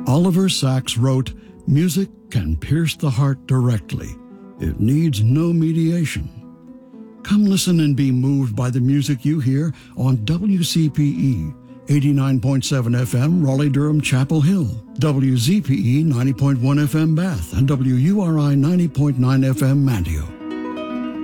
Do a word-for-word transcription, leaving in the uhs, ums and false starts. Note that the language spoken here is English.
Oliver Sacks wrote, "Music can pierce the heart directly. It needs no mediation." Come listen and be moved by the music you hear on W C P E, eighty-nine point seven F M, Raleigh-Durham, Chapel Hill, W Z P E, ninety point one F M, Bath, and W U R I, ninety point nine F M, Manteo.